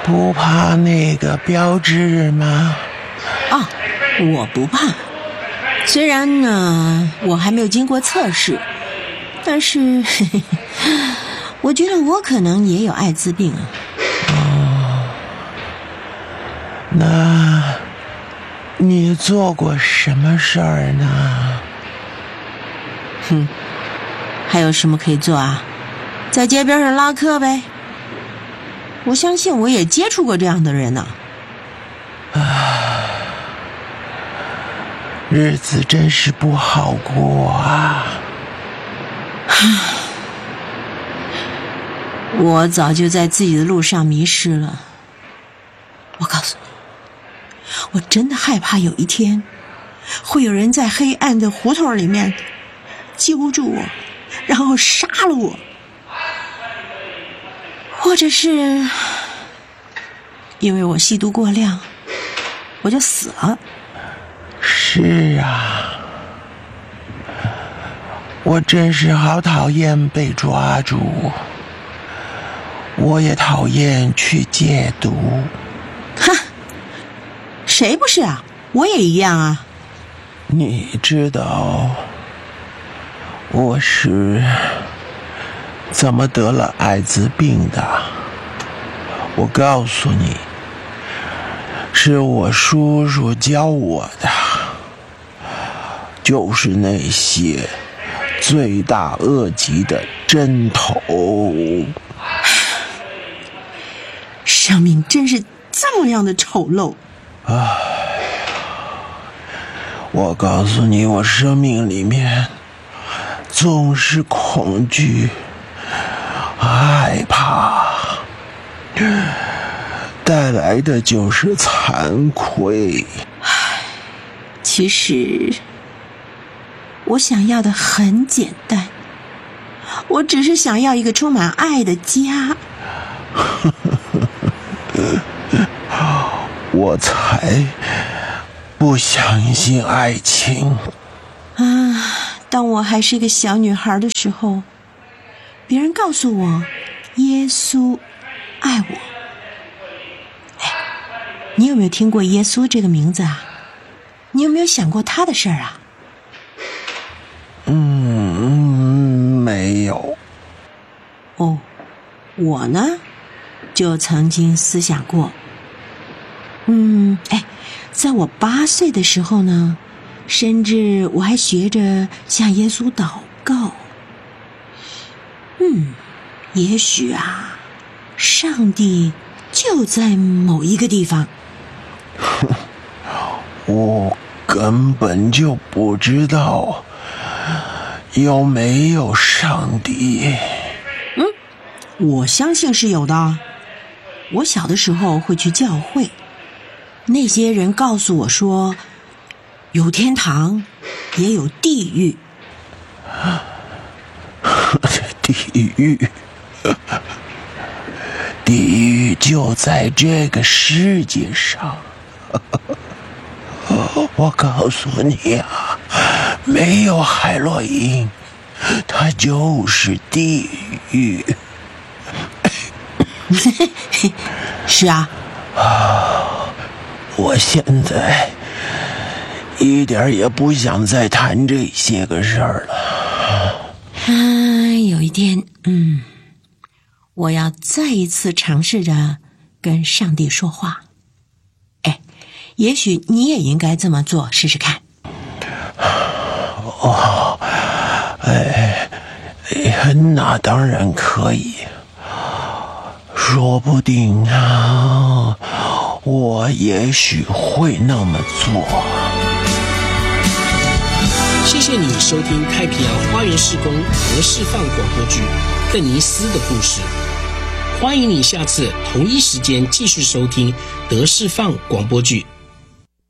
不怕那个标志吗？ 啊，我不怕。虽然呢，我还没有经过测试，但是我觉得我可能也有艾滋病啊。 那你做过什么事儿呢？ 还有什么可以做啊？在街边上拉客呗。我相信我也接触过这样的人呢。 日子真是不好过啊。 我早就在自己的路上迷失了。我告诉你，我真的害怕有一天会有人在黑暗的胡同里面揪住我，然后杀了我，或者是因为我吸毒过量我就死了。 是啊，我真是好讨厌被抓住，我也讨厌去戒毒。 谁不是啊？我也一样啊。 你知道我是怎么得了艾滋病的？我告诉你，是我叔叔教我的，就是那些罪大恶极的针头。 生命真是这么样的丑陋。 我告诉你，我生命里面总是恐惧、害怕，带来的就是惭愧。 其实我想要的很简单，我只是想要一个充满爱的家。 我才不相信爱情啊！当我还是一个小女孩的时候，别人告诉我耶稣爱我。你有没有听过耶稣这个名字啊？你有没有想过他的事儿啊？ 没有。 哦，我呢就曾经思想过。在我8岁的时候呢，甚至我还学着向耶稣祷告。也许啊，上帝就在某一个地方。 我根本就不知道有没有上帝。 我相信是有的。我小的时候会去教会，那些人告诉我说，有天堂，也有地狱。 地狱就在这个世界上。我告诉你啊，没有海洛因，它就是地狱。 是啊。 我现在一点也不想再谈这些个事儿了。 有一天，我要再一次尝试着跟上帝说话。也许你也应该这么做试试看。 那当然可以，说不定啊，我也许会那么做。 谢谢你收听太平洋花园事工德释放广播剧《邓尼斯的故事》。欢迎你下次同一时间继续收听德释放广播剧。